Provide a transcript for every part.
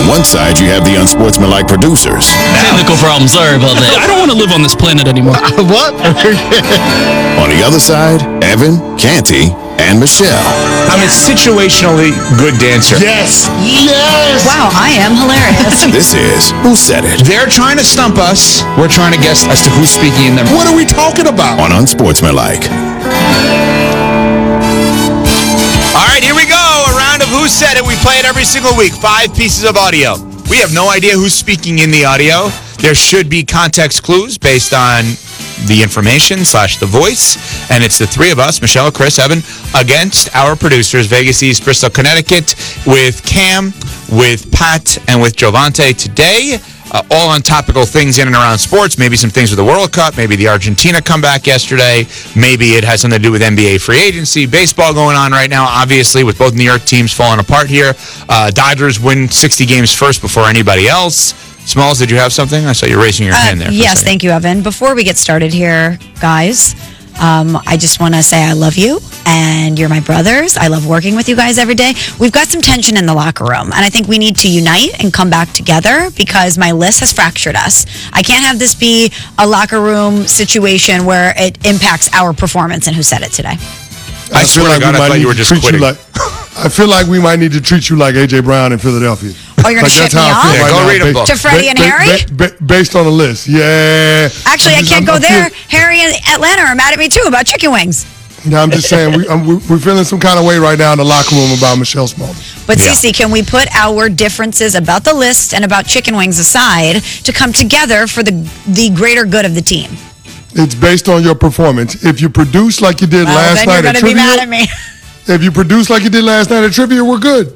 one side, you have the unsportsmanlike producers. Technical problem. Sorry about that. I don't want to live on this planet anymore. What? On the other side, Evan, Canty, and Michelle. I'm a situationally good dancer. Yes. Yes. Wow, I am hilarious. This is Who Said It? They're trying to stump us. We're trying to guess as to who's speaking in them. What are we talking about? On Unsportsmanlike. All right, here we go. A round of Who Said It. We play it every single week. 5 pieces of audio. We have no idea who's speaking in the audio. There should be context clues based on the information / the voice. And it's the 3 of us, Michelle, Chris, Evan, against our producers, Vegas East, Bristol, Connecticut, with Cam, with Pat, and with Jovante today. All on topical things in and around sports. Maybe some things with the World Cup. Maybe the Argentina comeback yesterday. Maybe it has something to do with NBA free agency. Baseball going on right now, obviously, with both New York teams falling apart here. Dodgers win 60 games first before anybody else. Smalls, did you have something? I saw you raising your hand there. Yes, thank you, Evan. Before we get started here, guys, I just want to say I love you, and you're my brothers. I love working with you guys every day. We've got some tension in the locker room, and I think we need to unite and come back together because my list has fractured us. I can't have this be a locker room situation where it impacts our performance and Who Said It today. I swear to God, I thought you were just quitting. I feel like we might need to treat you like A.J. Brown in Philadelphia. Oh, you're going to ship me off? Yeah, go read a book. To Freddie and Harry? Based on the list, yeah. Actually, I can't go there. Harry and Atlanta are mad at me, too, about chicken wings. No, I'm just saying, we're feeling some kind of way right now in the locker room about Michelle Smallman. But, Cece, can we put our differences about the list and about chicken wings aside to come together for the greater good of the team? It's based on your performance. If you produce like you did last night at trivia, then you're going to be mad at me. If you produce like you did last night at trivia, we're good.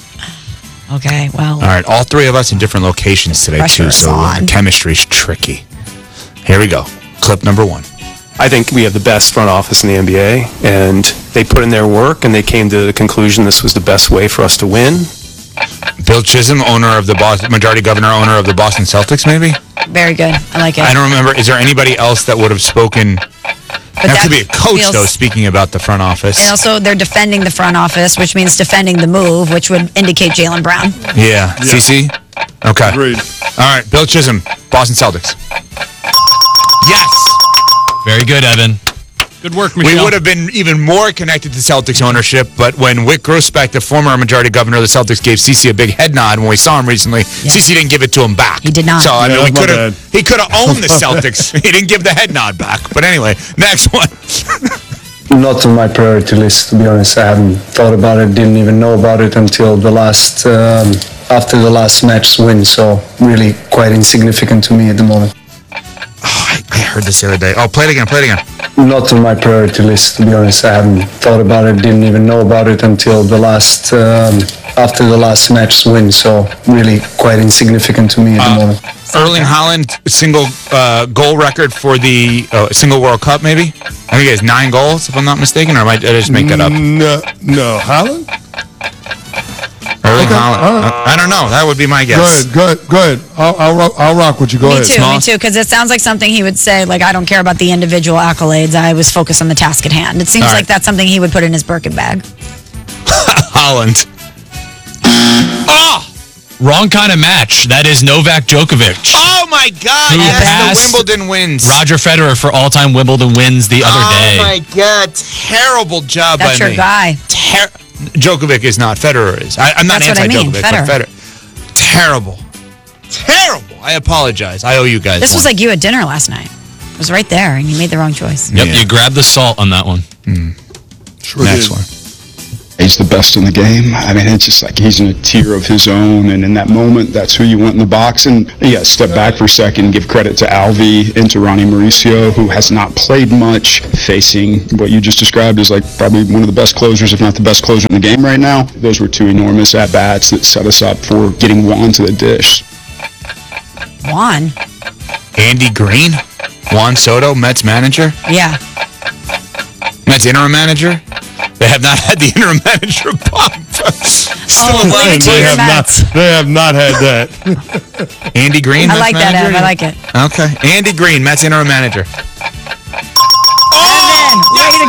Okay, well. All right, all 3 of us in different locations today, too, so the chemistry's tricky. Here we go. Clip number 1. I think we have the best front office in the NBA, and they put in their work, and they came to the conclusion this was the best way for us to win. Bill Chisholm, majority governor, owner of the Boston Celtics, maybe? Very good. I like it. I don't remember. Is there anybody else that would have spoken? It has to be a coach, though, speaking about the front office. And also, they're defending the front office, which means defending the move, which would indicate Jaylen Brown. Yeah. CC? Okay. Agreed. All right. Bill Chisholm, Boston Celtics. Yes. Very good, Evan. Good work, Michelle. We would have been even more connected to Celtics ownership, but when Wick Grousbeck, the former majority governor of the Celtics, gave CeCe a big head nod when we saw him recently, CeCe didn't give it to him back. He did not. So, I mean, he could have owned the That's Celtics. He didn't give the head nod back. But anyway, next one. Not on my priority list, to be honest. I haven't thought about it, didn't even know about it until after the last match's win, so really quite insignificant to me at the moment. I heard this the other day. Oh, play it again. Not on my priority list, to be honest. I haven't thought about it, didn't even know about it until after the last match's win, so really quite insignificant to me at the moment. Erling Haaland, single goal record for the single World Cup, maybe? I think he has 9 goals, if I'm not mistaken, or did I just make that up? No, Haaland? Erling Haaland. Right. I don't know. That would be my guess. Go ahead. I'll rock with you. Go ahead. Me too, because it sounds like something he would say, like, I don't care about the individual accolades. I was focused on the task at hand. It seems like that's something he would put in his Birkin bag. Haaland. Wrong kind of match. That is Novak Djokovic. Oh, my God. Yes, the Wimbledon wins. Roger Federer for all-time Wimbledon wins the other day. Oh, my God. Terrible job by me. That's your guy. Djokovic is not. Federer is. I'm not anti-Djokovic, but Federer. Terrible. I apologize. I owe you guys This was like you at dinner last night. It was right there, and you made the wrong choice. Yep, you grabbed the salt on that one. Sure Next did. one. He's the best in the game. I mean, it's just like he's in a tier of his own, and in that moment, that's who you want in the box. And yeah, step back for a second, give credit to Alvi and to Ronnie Mauricio, who has not played much, facing what you just described as like probably one of the best closers, if not the best closer in the game right now. Those were 2 enormous at-bats that set us up for getting Juan to the dish. Juan? Andy Green? Juan Soto, Mets manager? Yeah. Mets interim manager? They have not had the interim manager bump. They have not had that. Andy Green, I Mets like manager? that, Ev. I like it. Okay. Andy Green, Mets interim manager. Evan, way to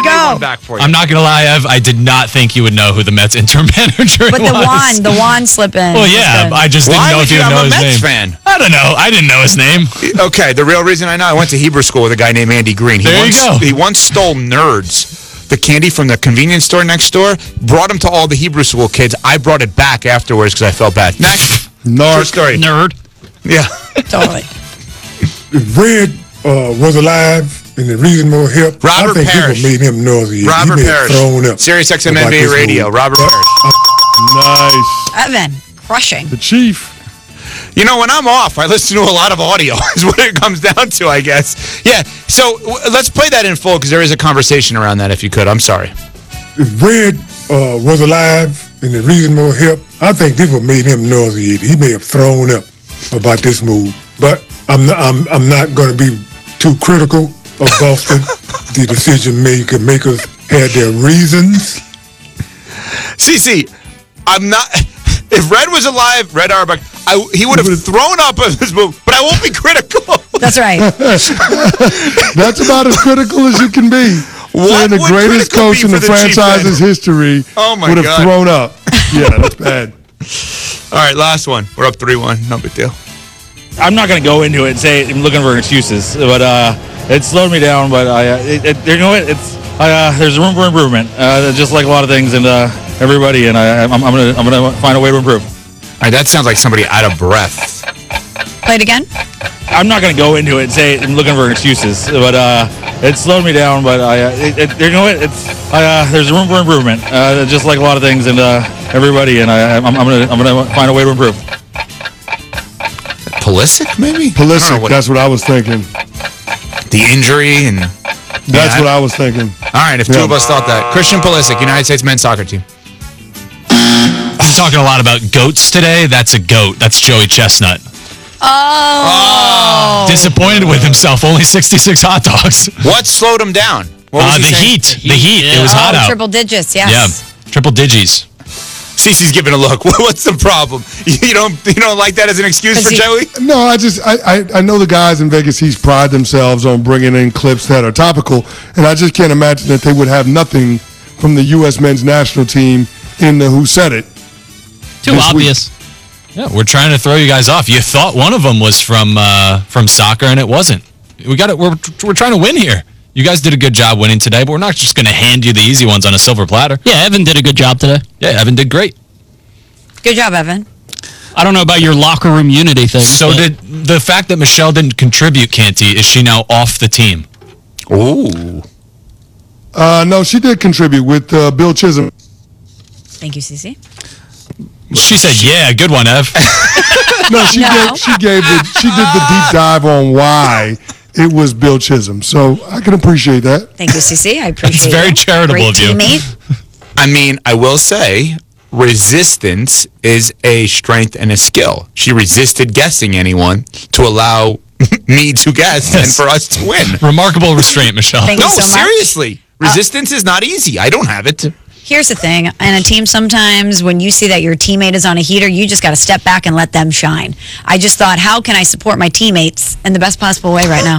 go. One back for you. I'm not going to lie, Ev. I did not think you would know who the Mets interim manager But was. the wand slip in. Well, was yeah, good. I just didn't Why know would if you you? would know I'm a his Mets name. fan. I don't know. I didn't know his name. Okay, the real reason I know, I went to Hebrew school with a guy named Andy Green. There you go. He once stole Nerds, the candy from the convenience store next door, brought them to all the Hebrew school kids. I brought it back afterwards because I felt bad. Next. True story. Nerd. Yeah. Totally. If Red was alive and the reason more help, Robert I think Parrish. people made him nauseous. Robert he may have Parrish. thrown up. Sirius XM about NBA this Radio. move. Robert Parrish. Nice. Evan, crushing. The chief. You know, when I'm off, I listen to a lot of audio is what it comes down to, I guess. Yeah, so let's play that in full because there is a conversation around that, if you could. I'm sorry. If Red was alive and the reason more help, I think this would made him nauseous. He may have thrown up about this move. But I'm not going to be too critical of Boston. The decision makers had their reasons. CC, I'm not... If Red was alive, Red Auerbach, he would have thrown up on this move, but I won't be critical. That's right. That's about as critical as you can be. What the would greatest critical coach be in for the the Chief franchise's then? history Oh my would have God. thrown up. Yeah, that's bad. All right, last one. We're up 3-1. No big deal. I'm not going to go into it and say I'm looking for excuses, but it slowed me down. But you know what? There's room for improvement, just like a lot of things, and everybody. And I'm gonna find a way to improve. All right, that sounds like somebody out of breath. Play it again. I'm not going to go into it and say I'm looking for excuses, but it slowed me down. But you know what? There's room for improvement, just like a lot of things, and everybody. And I'm gonna find a way to improve. Pulisic, maybe? Pulisic, that's what I was thinking. The injury and... That's what I was thinking. All right, if two of us thought that. Christian Pulisic, United States men's soccer team. I'm talking a lot about goats today. That's a goat. That's Joey Chestnut. Oh. Disappointed with himself. Only 66 hot dogs. What slowed him down? What was he The saying? heat. The heat. It was hot out. Triple digits, yes. Yeah. Triple digis. Cece's giving a look. What's the problem? You don't like that as an excuse for Joey? No, I know the guys in Vegas East pride themselves on bringing in clips that are topical, and I just can't imagine that they would have nothing from the U.S. men's national team in the Who Said It. Too obvious. Yeah, we're trying to throw you guys off. You thought one of them was from soccer, and it wasn't. We got it. We're trying to win here. You guys did a good job winning today, but we're not just going to hand you the easy ones on a silver platter. Yeah, Evan did a good job today. Yeah, Evan did great. Good job, Evan. I don't know about your locker room unity thing. So did the fact that Michelle didn't contribute, Canty, is she now off the team? Ooh. No, she did contribute with Bill Chisholm. Thank you, Cece. She said, yeah, good one, Ev. No, she did the deep dive on why it was Bill Chisholm. So I can appreciate that. Thank you, Cece. I appreciate it. It's very charitable Great of you. Teammate. I mean, I will say, resistance is a strength and a skill. She resisted guessing anyone to allow me to guess and for us to win. Remarkable restraint, Michelle. Thank you so much. Seriously. Resistance is not easy. I don't have it. Here's the thing. In a team, sometimes when you see that your teammate is on a heater, you just got to step back and let them shine. I just thought, how can I support my teammates in the best possible way right now?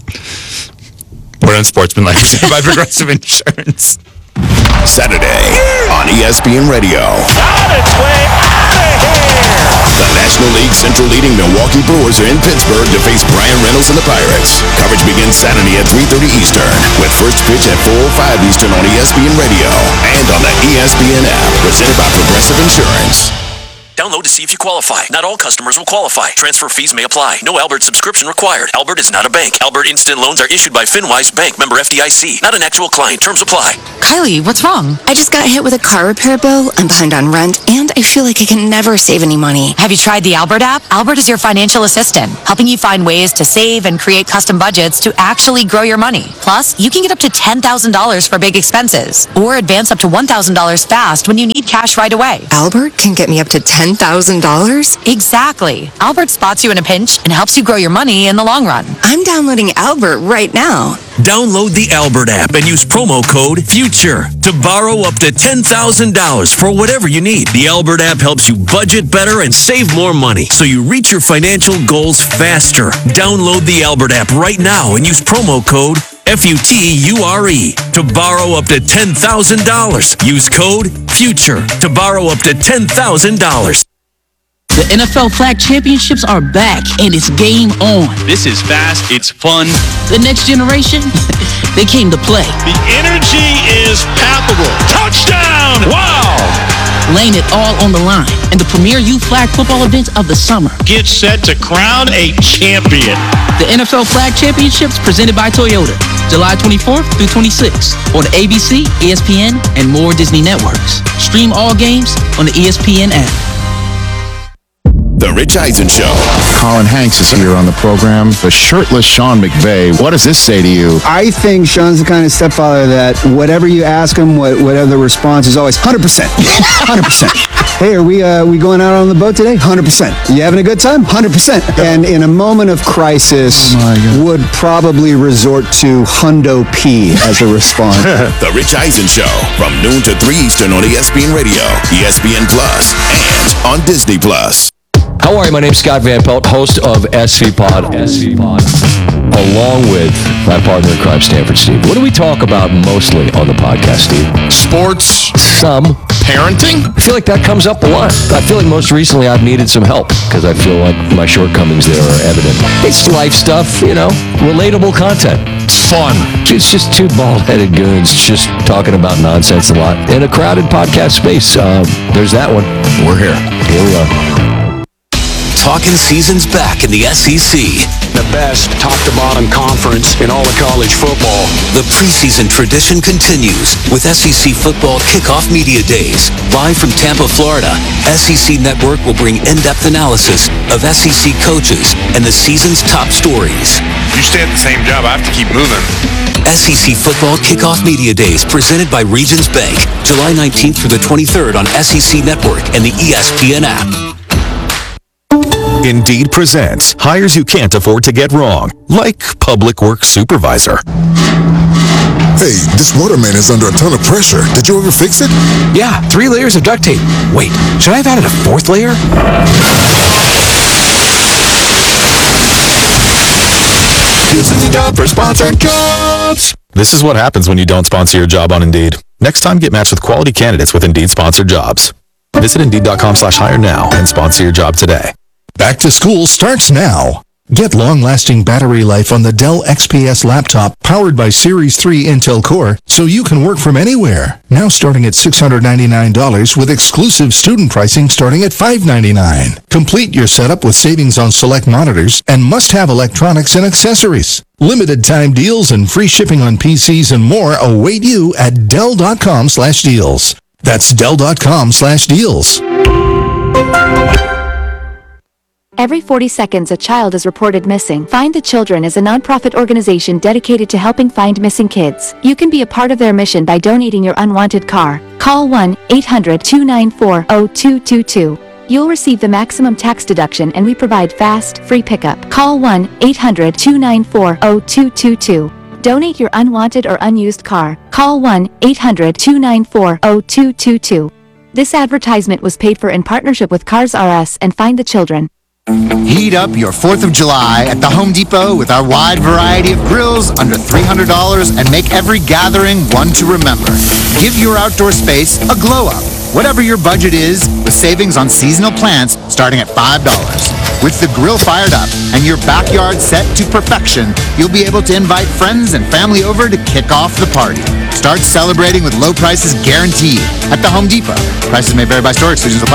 We're on Sportsmanlike presented by Progressive Insurance. Saturday on ESPN Radio. On its way out of here! The National League Central leading Milwaukee Brewers are in Pittsburgh to face Brian Reynolds and the Pirates. Coverage begins Saturday at 3:30 Eastern, with first pitch at 4:05 Eastern on ESPN Radio and on the ESPN app, presented by Progressive Insurance. Download to see if you qualify. Not all customers will qualify. Transfer fees may apply. No Albert subscription required. Albert is not a bank. Albert Instant Loans are issued by FinWise Bank, member FDIC. Not an actual client. Terms apply. Kylie, what's wrong? I just got hit with a car repair bill. I'm behind on rent, and I feel like I can never save any money. Have you tried the Albert app? Albert is your financial assistant, helping you find ways to save and create custom budgets to actually grow your money. Plus, you can get up to $10,000 for big expenses, or advance up to $1,000 fast when you need cash right away. Albert can get me up to $10,000? Exactly. Albert spots you in a pinch and helps you grow your money in the long run. I'm downloading Albert right now. Download the Albert app and use promo code FUTURE to borrow up to $10,000 for whatever you need. The Albert app helps you budget better and save more money so you reach your financial goals faster. Download the Albert app right now and use promo code FUTURE, to borrow up to $10,000. Use code FUTURE to borrow up to $10,000. The NFL Flag Championships are back, and it's game on. This is fast, it's fun. The next generation, they came to play. The energy is palpable. Touchdown! Wow! Laying it all on the line in the premier youth flag football event of the summer. Get set to crown a champion. The NFL Flag Championships presented by Toyota, July 24th through 26th on ABC, ESPN, and more Disney networks. Stream all games on the ESPN app. The Rich Eisen Show. Colin Hanks is here on the program. The shirtless Sean McVay. What does this say to you? I think Sean's the kind of stepfather that whatever you ask him, whatever the response is always 100%. 100%. Hey, are we going out on the boat today? 100%. You having a good time? 100%. And in a moment of crisis, would probably resort to Hundo P as a response. The Rich Eisen Show from noon to 3 Eastern on ESPN Radio, ESPN Plus, and on Disney Plus. How are you? My name's Scott Van Pelt, host of SV Pod, along with my partner in crime, Stanford Steve. What do we talk about mostly on the podcast, Steve? Sports. Some. Parenting? I feel like that comes up a lot. I feel like most recently I've needed some help because I feel like my shortcomings there are evident. It's life stuff, relatable content. It's fun. It's just two bald-headed goons just talking about nonsense a lot in a crowded podcast space. There's that one. We're here. Here we are. Talking season's back in the SEC. The best top-to-bottom conference in all of college football. The preseason tradition continues with SEC Football Kickoff Media Days. Live from Tampa, Florida, SEC Network will bring in-depth analysis of SEC coaches and the season's top stories. You stay at the same job, I have to keep moving. SEC Football Kickoff Media Days presented by Regions Bank, July 19th through the 23rd on SEC Network and the ESPN app. Indeed presents hires you can't afford to get wrong, like public works supervisor. Hey, this waterman is under a ton of pressure. Did you ever fix it? Yeah, 3 layers of duct tape. Wait, should I have added a 4th layer? Using the job for sponsored jobs. This is what happens when you don't sponsor your job on Indeed. Next time, get matched with quality candidates with Indeed sponsored jobs. Visit Indeed.com/hire now and sponsor your job today. Back to school starts now. Get long-lasting battery life on the Dell XPS laptop powered by Series 3 Intel Core so you can work from anywhere. Now starting at $699 with exclusive student pricing starting at $599. Complete your setup with savings on select monitors and must-have electronics and accessories. Limited time deals and free shipping on PCs and more await you at Dell.com/deals. That's Dell.com/deals. Every 40 seconds, a child is reported missing. Find the Children is a nonprofit organization dedicated to helping find missing kids. You can be a part of their mission by donating your unwanted car. Call 1-800-294-0222. You'll receive the maximum tax deduction and we provide fast, free pickup. Call 1-800-294-0222. Donate your unwanted or unused car. Call 1-800-294-0222. This advertisement was paid for in partnership with Cars R Us and Find the Children. Heat up your 4th of July at the Home Depot with our wide variety of grills under $300 and make every gathering one to remember. Give your outdoor space a glow up. Whatever your budget is, with savings on seasonal plants starting at $5. With the grill fired up and your backyard set to perfection, you'll be able to invite friends and family over to kick off the party. Start celebrating with low prices guaranteed at the Home Depot. Prices may vary by store, exclusions apply.